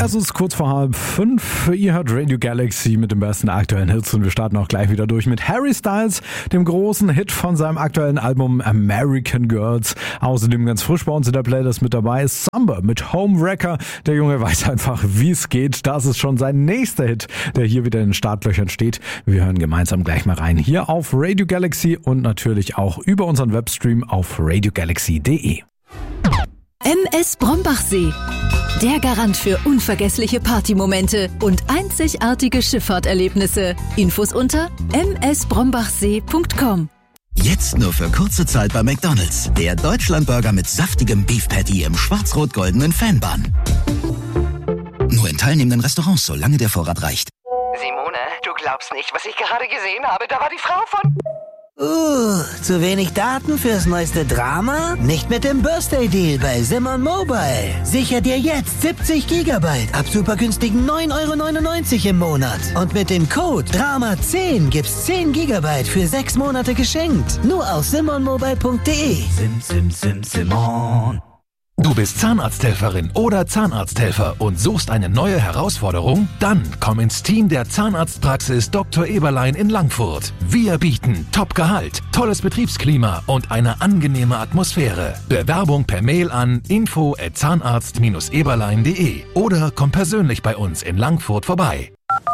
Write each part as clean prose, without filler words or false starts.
Es ist kurz vor 4:30. Ihr hört Radio Galaxy mit dem besten aktuellen Hits und wir starten auch gleich wieder durch mit Harry Styles, dem großen Hit von seinem aktuellen Album American Girls. Außerdem ganz frisch bei uns in der Playlist mit dabei ist Samba mit Homewrecker. Der Junge weiß einfach, wie es geht. Das ist schon sein nächster Hit, der hier wieder in den Startlöchern steht. Wir hören gemeinsam gleich mal rein hier auf Radio Galaxy und natürlich auch über unseren Webstream auf radiogalaxy.de. MS Brombachsee. Der Garant für unvergessliche Partymomente und einzigartige Schifffahrterlebnisse. Infos unter msbrombachsee.com. Jetzt nur für kurze Zeit bei McDonald's. Der Deutschlandburger mit saftigem Beef Patty im schwarz-rot-goldenen Fanbun. Nur in teilnehmenden Restaurants, solange der Vorrat reicht. Simone, du glaubst nicht, was ich gerade gesehen habe. Da war die Frau von... Zu wenig Daten fürs neueste Drama? Nicht mit dem Birthday Deal bei Simon Mobile. Sicher dir jetzt 70 GB ab super günstigen 9,99 € im Monat. Und mit dem Code DRAMA10 gibt's 10 GB für 6 Monate geschenkt. Nur auf simonmobile.de. Simon. Du bist Zahnarzthelferin oder Zahnarzthelfer und suchst eine neue Herausforderung? Dann komm ins Team der Zahnarztpraxis Dr. Eberlein in Langfurt. Wir bieten Top-Gehalt, tolles Betriebsklima und eine angenehme Atmosphäre. Bewerbung per Mail an info@zahnarzt-eberlein.de oder komm persönlich bei uns in Langfurt vorbei.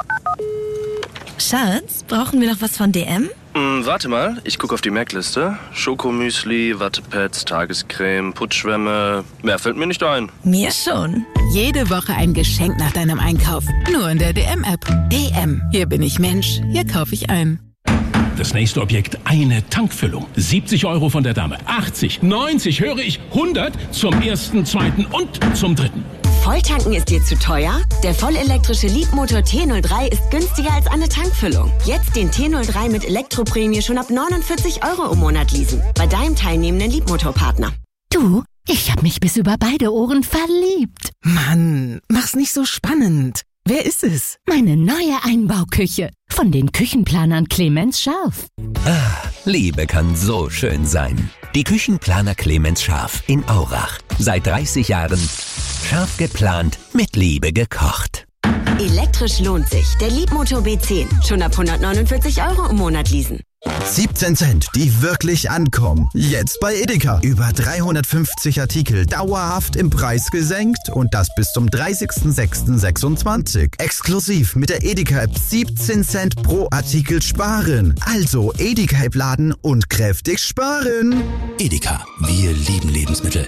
Schatz, brauchen wir noch was von DM? Warte mal, ich gucke auf die Merkliste. Schokomüsli, Wattepads, Tagescreme, Putzschwämme. Mehr fällt mir nicht ein. Mir schon. Jede Woche ein Geschenk nach deinem Einkauf. Nur in der DM-App. DM. Hier bin ich Mensch. Hier kaufe ich ein. Das nächste Objekt, eine Tankfüllung. 70 € von der Dame. 80, 90, höre ich, 100 zum ersten, zweiten und zum dritten. Volltanken ist dir zu teuer? Der vollelektrische Leapmotor T03 ist günstiger als eine Tankfüllung. Jetzt den T03 mit Elektroprämie schon ab 49 € im Monat leasen. Bei deinem teilnehmenden Leapmotor-Partner. Du, ich habe mich bis über beide Ohren verliebt. Mann, mach's nicht so spannend. Wer ist es? Meine neue Einbauküche. Von den Küchenplanern Clemens Scharf. Liebe kann so schön sein. Die Küchenplaner Clemens Scharf in Aurach. Seit 30 Jahren scharf geplant, mit Liebe gekocht. Elektrisch lohnt sich. Der Leapmotor B10. Schon ab 149 € im Monat leasen. 17 Cent, die wirklich ankommen. Jetzt bei Edeka. Über 350 Artikel dauerhaft im Preis gesenkt und das bis zum 30.06.26. Exklusiv mit der Edeka-App 17 Cent pro Artikel sparen. Also Edeka-App laden und kräftig sparen. Edeka, wir lieben Lebensmittel.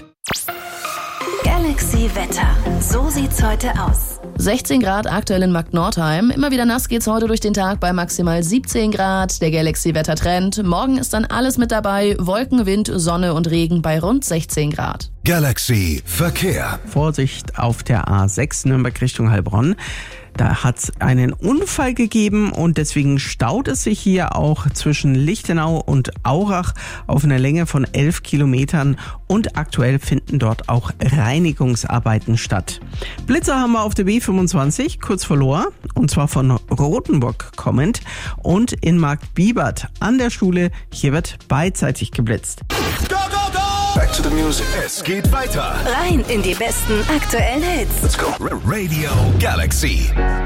Galaxy Wetter. So sieht's heute aus. 16 Grad aktuell in Marktnordheim. Immer wieder nass geht's heute durch den Tag bei maximal 17 Grad. Der Galaxy-Wettertrend. Morgen ist dann alles mit dabei. Wolken, Wind, Sonne und Regen bei rund 16 Grad. Galaxy Verkehr. Vorsicht auf der A6 Nürnberg Richtung Heilbronn. Da hat es einen Unfall gegeben und deswegen staut es sich hier auch zwischen Lichtenau und Aurach auf einer Länge von 11 Kilometern und aktuell finden dort auch Reinigungsarbeiten statt. Blitzer haben wir auf der B25 kurz vor Lohr und zwar von Rothenburg kommend und in Markt Bibert an der Schule. Hier wird beidseitig geblitzt. Go, go, go! Back to the music. Es geht weiter. Rein in die besten aktuellen Hits. Let's go. Radio Galaxy.